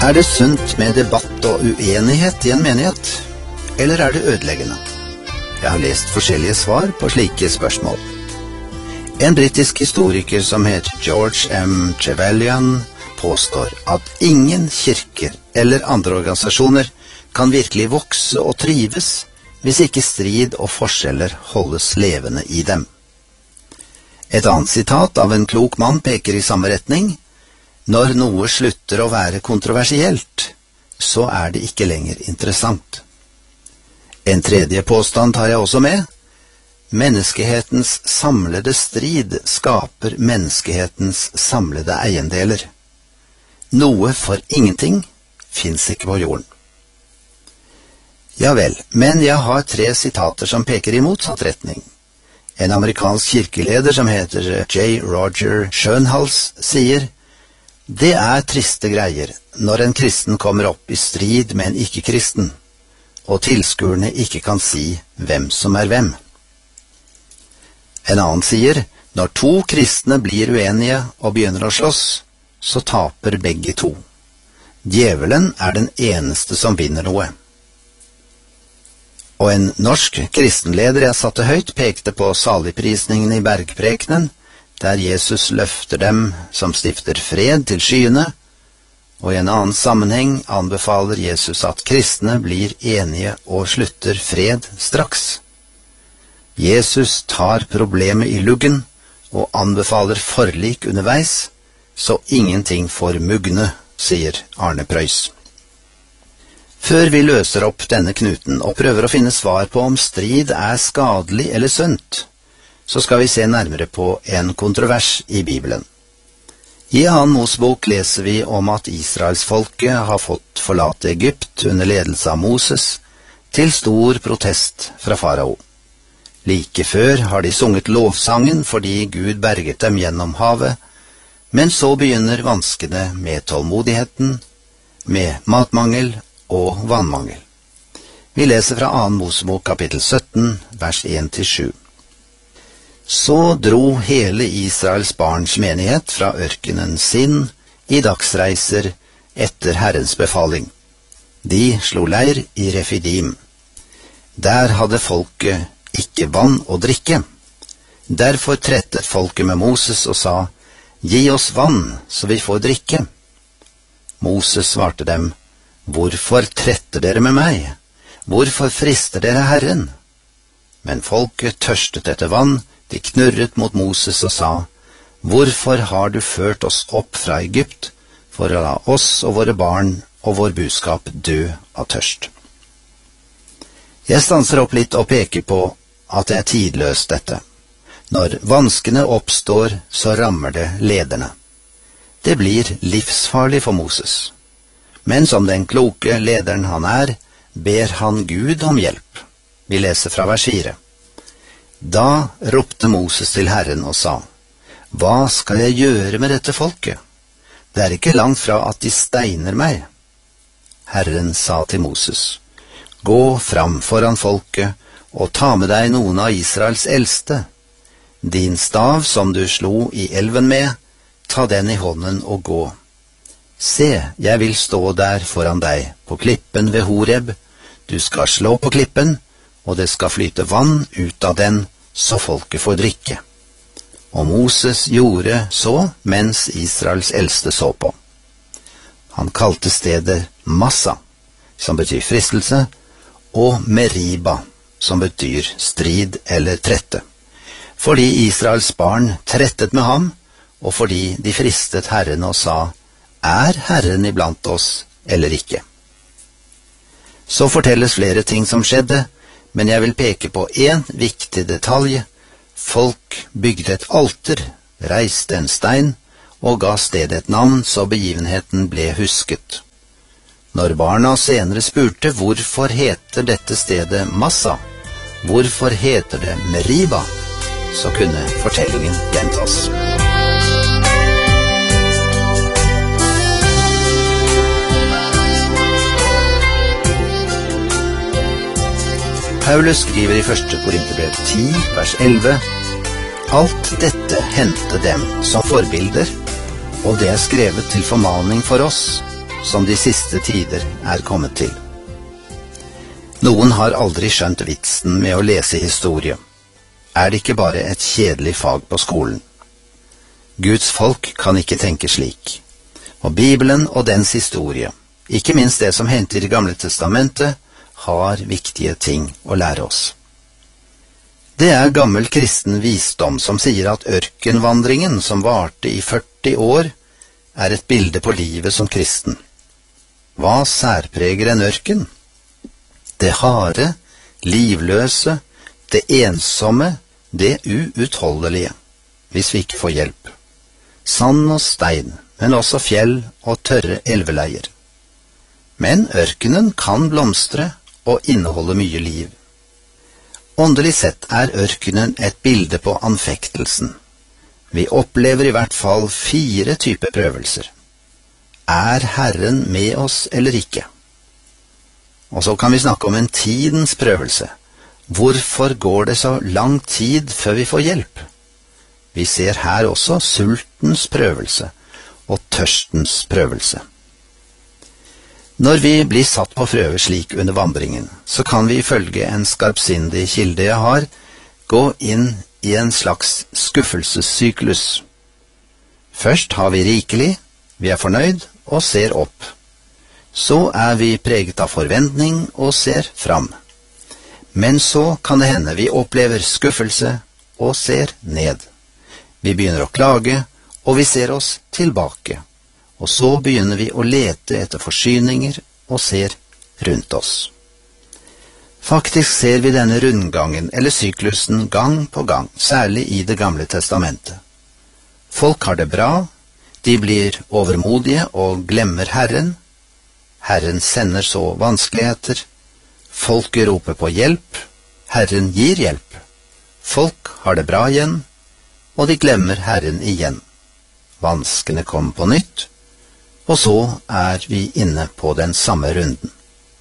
Er det sunt med debatt og uenighet i en menighet, eller er det ødeleggende? Jeg har lest forskjellige svar på slike spørsmål. En britisk historiker som heter George M. Trevelyan påstår at ingen kirker eller andre organisasjoner kan virkelig vokse og trives hvis ikke strid og forskjeller holdes levende i dem. Et annet sitat av en klok mann peker i samme retning: når noe slutter å være kontroversielt, så er det ikke lenger interessant. En tredje påstand tar jeg også med: menneskehetens samlede strid skaper menneskehetens samlede eiendeler. Noe for ingenting finnes ikke på jorden. Ja vel, men jeg har 3 sitater som peker i motsatt retning. En amerikansk kirkeleder som heter J. Roger Schoenhals sier: det er triste greier når en kristen kommer opp i strid med en ikke-kristen, og tilskuerne ikke kan si hvem som er hvem. En annen sier: når 2 kristne blir uenige og begynner å slåss, så taper begge 2. Djevelen er den eneste som vinner noe. Og en norsk kristenleder jeg satte høyt pekte på saligprisningen i bergprekenen, der Jesus løfter dem som stifter fred til skyene, og i en annen sammenheng anbefaler Jesus at kristne blir enige og slutter fred straks. Jesus tar problemet i luggen og anbefaler forlik underveis, så ingenting får mugne, sier Arne Preus. Før vi løser opp denne knuten og prøver å finne svar på om strid er skadelig eller sunt, så skal vi se nærmere på en kontrovers i Bibelen. I 2. Mosebok leser vi om at Israelsfolket har fått forlate Egypt under ledelse av Moses, til stor protest fra farao. Like før har de sunget lovsangen fordi Gud berget dem gjennom havet, men så begynner vanskene med tålmodigheten, med matmangel og vannmangel. Vi leser fra 2. Mosebok kapittel 17, vers 1-7. Så dro hele Israels barns menighet fra ørkenen sin i dagsreiser etter Herrens befaling. De slo leir i Refidim. Der hadde folket ikke vann å drikke. Derfor trettet folket med Moses og sa: gi oss vann, så vi får drikke. Moses svarte dem: hvorfor tretter dere med meg? Hvorfor frister dere Herren? Men folket tørstet etter vann. De knurret mot Moses og sa: hvorfor har du ført oss opp fra Egypt for å la oss og våre barn og vår buskap dø av tørst? Jeg stanser opp litt og peker på at det er tidløst dette. Når vanskene oppstår, så rammer det lederne. Det blir livsfarlig for Moses. Men som den kloke lederen han er, ber han Gud om hjelp. Vi leser fra vers 4. Da ropte Moses til Herren og sa: hva skal jeg gjøre med dette folket? Det er ikke langt fra at de steiner meg. Herren sa til Moses: gå fram foran folket og ta med deg noen av Israels eldste. Din stav som du slo i elven med, ta den i hånden og gå. Se, jeg vil stå der foran deg på klippen ved Horeb. Du skal slå på klippen, og det skal flyte vann ut av den, så folket får drikke. Og Moses gjorde så mens Israels eldste så på. Han kalte stedet Massa, som betyr fristelse, og Meriba, som betyr strid eller trette. Fordi Israels barn trettet med ham, og fordi de fristet Herren og sa: er Herren iblant oss eller ikke? Så fortelles flere ting som skjedde, men jeg vil peke på en viktig detalj. Folk bygde et alter, reiste en stein og ga stedet et navn så begivenheten ble husket. Når barna senere spurte hvorfor heter dette stedet Massa, hvorfor heter det Meriba, så kunne fortellingen gjentas. Paulus skriver i 1. Korinterbrev 10, vers 11: alt dette hendte dem som forbilder, og det er skrevet til formaning for oss, som de siste tider er kommet til. Noen har aldri skjønt vitsen med å lese historie. Er det ikke bare et kjedelig fag på skolen? Guds folk kan ikke tenke slik. Og Bibelen og dens historie, ikke minst det som hendte i Det gamle testamentet, har viktige ting å lære oss. Det er gammel kristen visdom som sier at ørkenvandringen som varte i 40 år, er et bilde på livet som kristen. Hva særpreger en ørken? Det harde, livløse, det ensomme, det uutholdelige, hvis vi ikke får hjelp. Sand og stein, men også fjell og tørre elveleier. Men ørkenen kan blomstre og inneholde mye liv. Åndelig sett er ørkenen et bilde på anfektelsen. Vi opplever i hvert fall 4 typer prøvelser. Er Herren med oss eller ikke? Og så kan vi snakke om en tidens prøvelse. Hvorfor går det så lang tid før vi får hjelp? Vi ser her også sultens prøvelse og tørstens prøvelse. Når vi blir satt på prøve slik under vandringen, så kan vi ifølge en skarpsindig kilde jeg har, gå inn i en slags skuffelsessyklus. Først har vi rikelig, vi er fornøyd og ser opp. Så er vi preget av forventning og ser fram. Men så kan det hende vi opplever skuffelse og ser ned. Vi begynner å klage, og vi ser oss tilbake. Og så begynner vi å lete etter forsyninger og ser rundt oss. Faktisk ser vi denne rundgangen eller syklusen gang på gang, særlig i Det gamle testamentet. Folk har det bra, de blir overmodige og glemmer Herren. Herren sender så vanskeligheter. Folket roper på hjelp. Herren gir hjelp. Folk har det bra igjen, og de glemmer Herren igjen. Vanskene kommer på nytt, og så er vi inne på den samme runden.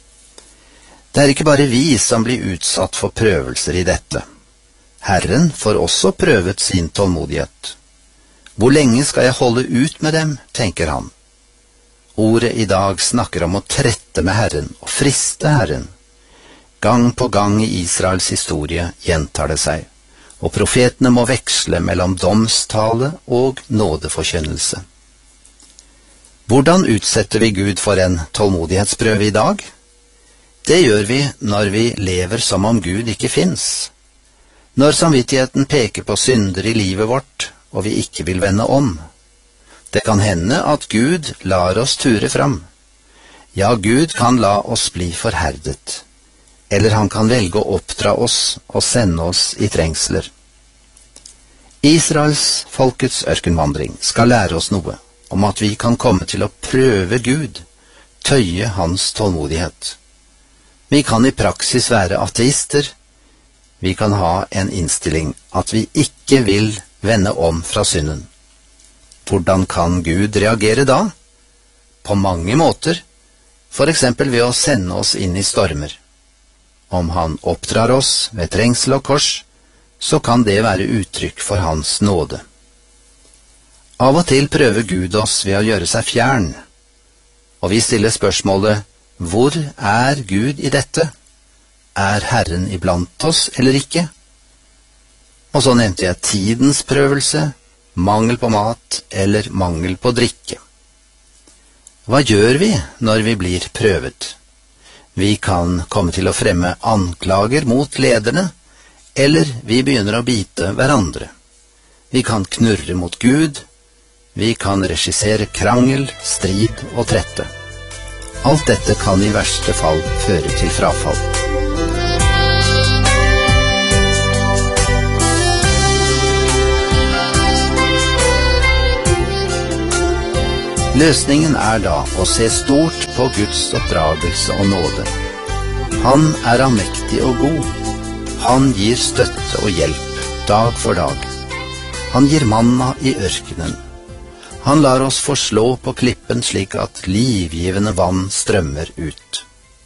Det er ikke bare vi som blir utsatt for prøvelser i dette. Herren får også prøvet sin tålmodighet. Hvor lenge skal jeg holde ut med dem, tenker han. Ordet i dag snakker om å trette med Herren og friste Herren. Gang på gang i Israels historie gjentar det seg, og profetene må veksle mellom domstale og nådeforkynnelse. Hvordan utsetter vi Gud for en tålmodighetsprøve i dag? Det gjør vi når vi lever som om Gud ikke finnes. Når samvittigheten peker på synder i livet vårt, og vi ikke vil vende om. Det kan hende at Gud lar oss ture fram. Ja, Gud kan la oss bli forherdet. Eller han kan velge å oppdra oss og sende oss i trengsler. Israels folkets ørkenvandring skal lære oss noe om at vi kan komme til å prøve Gud, tøye hans tålmodighet. Vi kan i praksis være ateister. Vi kan ha en innstilling at vi ikke vil vende om fra synden. Hvordan kan Gud reagere da? På mange måter, for eksempel ved å sende oss inn i stormer. Om han oppdrar oss ved trengsel og kors, så kan det være uttrykk for hans nåde. Av og til prøver Gud oss ved å gjøre seg fjern, og vi stiller spørsmålet, hvor er Gud i dette? Er Herren iblant oss eller ikke? Og så nevnte jeg tidens prøvelse, mangel på mat eller mangel på drikke. Hva gjør vi når vi blir prøvet? Vi kan komme til å fremme anklager mot lederne, eller vi begynner å bite hverandre. Vi kan knurre mot Gud, vi kan regissere krangel, strid og trette. Alt dette kan i verste fall føre til frafall. Løsningen er da å se stort på Guds oppdragelse og nåde. Han er allmektig og god. Han gir støtte og hjelp dag for dag. Han gir manna i ørkenen. Han lar oss forslå på klippen slik at livgivende vann strømmer ut.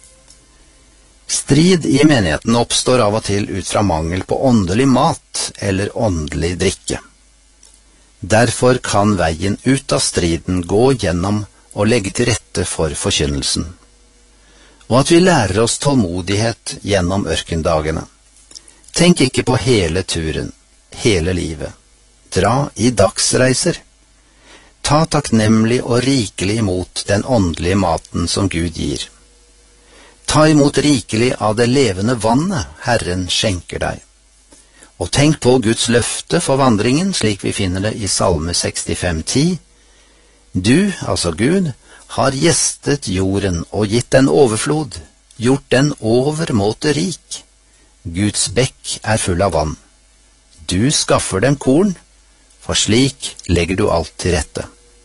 Strid i menigheten oppstår av og til ut fra mangel på åndelig mat eller åndelig drikke. Derfor kan veien ut av striden gå gjennom å legge til rette for forkynnelsen, og at vi lærer oss tålmodighet gjennom ørkendagene. Tenk ikke på hele turen, hele livet. Dra i dagsreiser. Ta takknemlig og rikelig imot den åndelige maten som Gud gir. Ta imot rikelig av det levende vannet Herren skjenker deg. Og tenk på Guds løfte for vandringen, slik vi finner det i Salme 65:10. Du, altså Gud, har gjestet jorden og gitt den overflod, gjort den overmåte rik. Guds bekk er full av vann. Du skaffer dem korn, for slik legger du alt til rette.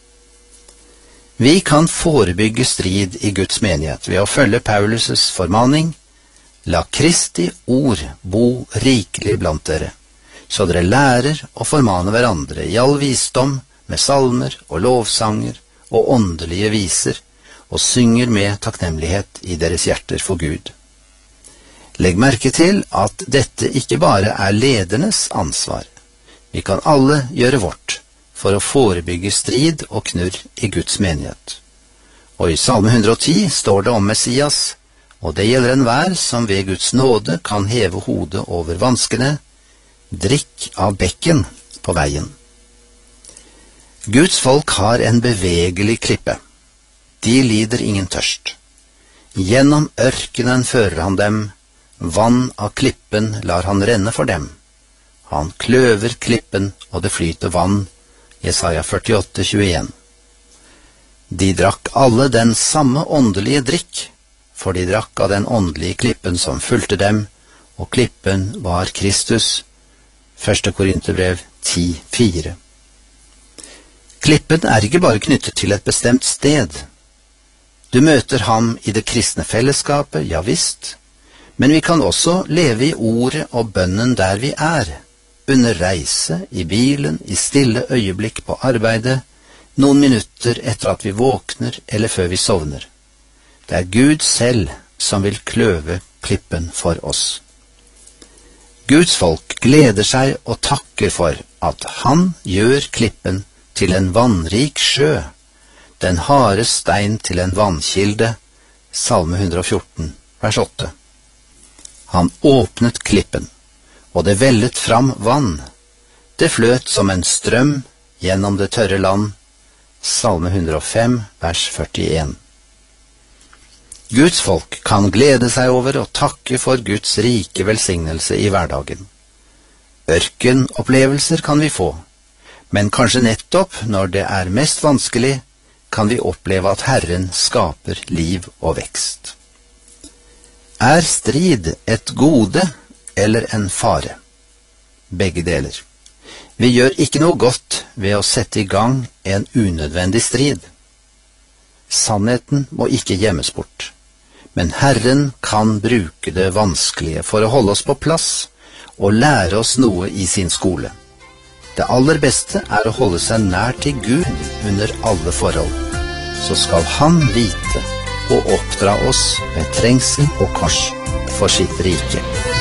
Vi kan forebygge strid i Guds menighet ved å følge Paulus' formaning: La Kristi ord bo rikelig blant dere, så dere lærer å formane hverandre i all visdom med salmer og lovsanger og åndelige viser, og synger med takknemlighet i deres hjerter for Gud. Legg merke til at dette ikke bare er ledernes ansvar. Vi kan alle gjøre vårt for å forebygge strid og knurr i Guds menighet. Og i Salme 110 står det om Messias: og det gjelder enhver som ved Guds nåde kan heve hodet over vanskene, drikk av bekken på veien. Guds folk har en bevegelig klippe. De lider ingen tørst. Gjennom ørkenen fører han dem, vann av klippen lar han renne for dem. Han kløver klippen, og det flyter vann. Jesaja 48:21. De drakk alle den samme åndelige drikk, for de drakk av den åndelige klippen som fulgte dem, og klippen var Kristus. 1. Korinterbrev 10:4. Klippen er ikke bare knyttet til et bestemt sted. Du møter ham i det kristne fellesskapet, ja visst, men vi kan også leve i ordet og bønnen der vi er, under reise, i bilen, i stille øyeblikk på arbeidet, noen minutter etter at vi våkner eller før vi sovner. Det er Gud selv som vil kløve klippen for oss. Guds folk gleder seg og takker for at han gjør klippen til en vannrik sjø, den harde stein til en vannkilde. Salme 114, vers 8. Han åpnet klippen, og det vellet fram vann. Det fløt som en strøm gjennom det tørre land. Salme 105, vers 41. Guds folk kan glede seg over og takke for Guds rike velsignelse i hverdagen. Ørkenopplevelser kan vi få, men kanskje nettopp når det er mest vanskelig, kan vi oppleve at Herren skaper liv og vekst. Er strid et gode eller en fare? Begge deler. Vi gjør ikke noe godt ved å sette i gang en unødvendig strid. Sannheten må ikke gjemmes bort, men Herren kan bruke det vanskelige for å holde oss på plass og lære oss noe i sin skole. Det aller beste er å holde seg nær til Gud under alle forhold. Så skal han vite og oppdra oss med trengsel og kors for sitt rike.